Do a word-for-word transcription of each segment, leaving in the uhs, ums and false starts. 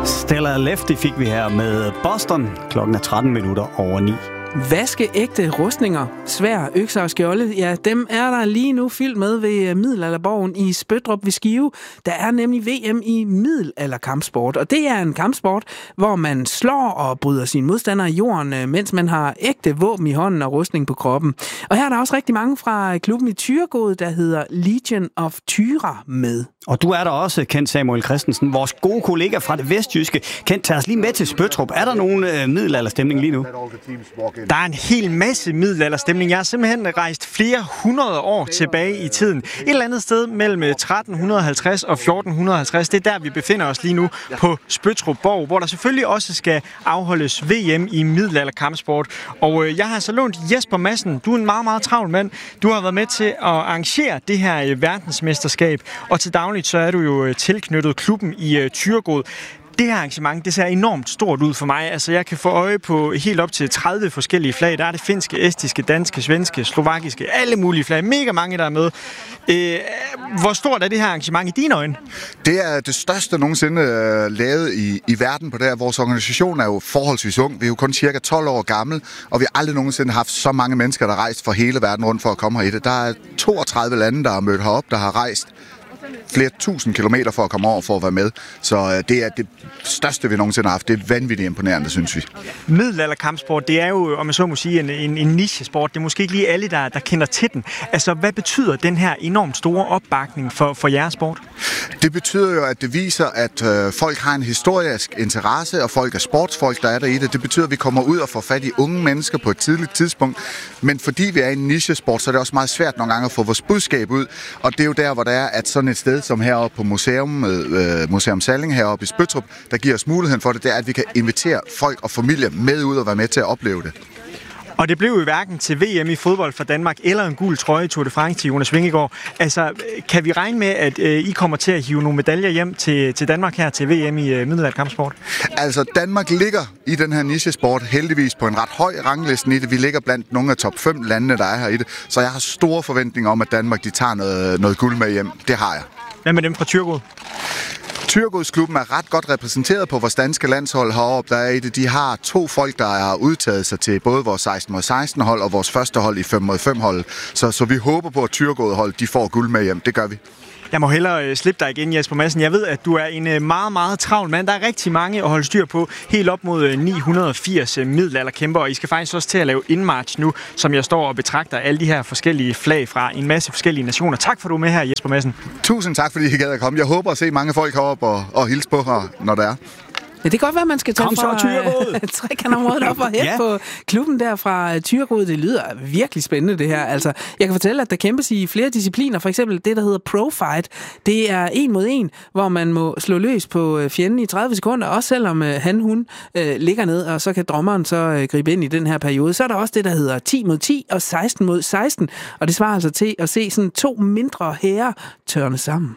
Stella Lefty fik vi her med Boston. Klokken er tretten minutter over ni. Vaskeægte rustninger, svær, økser og skjolde, ja, dem er der lige nu fyldt med ved Middelalderborgen i Spøttrup ved Skive. Der er nemlig V M i middelalderkampsport, og det er en kampsport, hvor man slår og bryder sine modstandere i jorden, mens man har ægte våben i hånden og rustning på kroppen. Og her er der også rigtig mange fra klubben i Thyregod, der hedder Legion of Thyra med. Og du er der også, Kent Samuel Christensen, vores gode kollega fra det vestjyske. Kent, tag os lige med til Spøttrup. Er der nogen øh, middelalderstemning lige nu? Der er en hel masse middelalderstemning. Jeg har simpelthen rejst flere hundrede år tilbage i tiden. Et eller andet sted mellem tretten halvtreds og fjorten halvtreds. Det er der, vi befinder os lige nu på Spøttrup Borg, hvor der selvfølgelig også skal afholdes V M i middelalderkampsport. Og øh, jeg har så lånt Jesper Madsen. Du er en meget, meget travl mand. Du har været med til at arrangere det her øh, verdensmesterskab, og til dagligt så er du jo tilknyttet klubben i øh, Thyregod. Det her arrangement, det ser enormt stort ud for mig. Altså, jeg kan få øje på helt op til tredive forskellige flag. Der er det finske, estiske, danske, svenske, slovakiske, alle mulige flag. Mega mange, der er med. Øh, hvor stort er det her arrangement i dine øjne? Det er det største nogensinde uh, lavet i, i verden på det her. Vores organisation er jo forholdsvis ung. Vi er jo kun cirka tolv år gammel, og vi har aldrig nogensinde haft så mange mennesker, der har rejst fra hele verden rundt for at komme her i det. Der er toogtredive lande, der har mødt herop, der har rejst flere tusind kilometer for at komme over for at være med. Så øh, det er det største, vi nogensinde har haft. Det er vanvittigt imponerende, synes vi. Middelalderkampsport, det er jo, om jeg så må sige, en, en, en nichesport. Det er måske ikke lige alle, der, der kender til den. Altså, hvad betyder den her enormt store opbakning for, for jeres sport? Det betyder jo, at det viser, at øh, folk har en historisk interesse, og folk er sportsfolk, der er der i det. Det betyder, at vi kommer ud og får fat i unge mennesker på et tidligt tidspunkt. Men fordi vi er en nichesport, så er det også meget svært nogle gange at få vores budskab ud. Og det er jo der, hvor der er, at sådan et sted som heroppe på museum, øh, Museum Salling heroppe i Spøttrup, der giver os muligheden for det, det er, at vi kan invitere folk og familier med ud og være med til at opleve det. Og det blev jo hverken til V M i fodbold for Danmark eller en gul trøje i Tour de France til Jonas Vingegaard. Altså, kan vi regne med, at øh, I kommer til at hive nogle medaljer hjem til, til Danmark her til V M i øh, middelalderkampsport? Altså, Danmark ligger i den her nichesport heldigvis på en ret høj rangliste i det. Vi ligger blandt nogle af top fem landene, der er her i det. Så jeg har store forventninger om, at Danmark de tager noget, noget guld med hjem. Det har jeg. Hvad med dem fra Thyregod? Thyregodsklubben er ret godt repræsenteret på vores danske landshold heroppe. Der er i det. De har to folk, der har udtaget sig til både vores seksten mod seksten hold og vores første hold i fem mod fem hold. Så, så vi håber på, at Thyregod-hold de får guld med hjem. Det gør vi. Jeg må hellere slippe dig igen, Jesper Madsen. Jeg ved, at du er en meget, meget travl mand. Der er rigtig mange at holde styr på. Helt op mod ni hundrede og firs middelalderkæmper. Og I skal faktisk også til at lave indmarch nu, som jeg står og betragter alle de her forskellige flag fra en masse forskellige nationer. Tak for, du er med her, Jesper Madsen. Tusind tak, fordi I gad at komme. Jeg håber at se mange folk heroppe og, og hilse på her, når der er. Ja, det kan godt være, man skal tage Kom fra øh, trekantområdet op og hen ja. på klubben der fra Thyregod. Det lyder virkelig spændende, det her. Altså, jeg kan fortælle, at der kæmpes i flere discipliner. For eksempel det, der hedder Pro-Fight. Det er en mod en, hvor man må slå løs på fjenden i tredive sekunder, også selvom øh, han, hun øh, ligger ned, og så kan dommeren så øh, gribe ind i den her periode. Så er der også det, der hedder ti mod ti og seksten mod seksten. Og det svarer altså til at se sådan to mindre hære tørne sammen.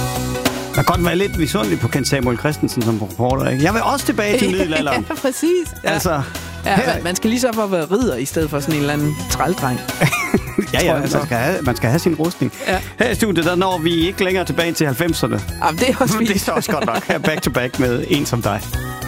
Jeg kan godt være lidt misundelig på Kent Samuel Christensen som reporter, ikke? Jeg vil også tilbage til middelalderen. Ja, præcis. Ja. Altså, ja, man, man skal lige så for at være ridder, i stedet for sådan en eller anden trældreng. ja, ja, man skal, have, man skal have sin rustning. Ja. Her i studiet, der når vi ikke længere tilbage til halvfemserne. Jamen, det er også det er også godt nok. Her back to back med En som dig.